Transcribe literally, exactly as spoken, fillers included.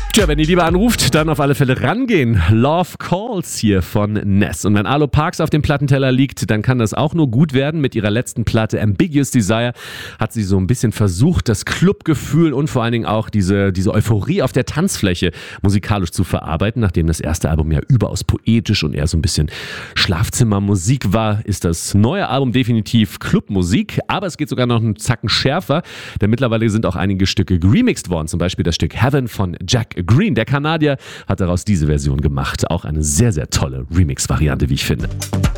Tja, wenn die Liebe anruft, dann auf alle Fälle rangehen. Love Calls hier von Ness. Und wenn Arlo Parks auf dem Plattenteller liegt, dann kann das auch nur gut werden. Mit ihrer letzten Platte Ambiguous Desire hat sie so ein bisschen versucht, das Clubgefühl und vor allen Dingen auch diese, diese Euphorie auf der Tanzfläche musikalisch zu verarbeiten. Nachdem das erste Album ja überaus poetisch und eher so ein bisschen Schlafzimmermusik war, ist das neue Album definitiv Clubmusik. Aber es geht sogar noch einen Zacken schärfer, denn mittlerweile sind auch einige Stücke geremixed worden. Zum Beispiel das Stück Heaven von Jack Green. Der Kanadier hat daraus diese Version gemacht. Auch eine sehr, sehr tolle Remix-Variante, wie ich finde.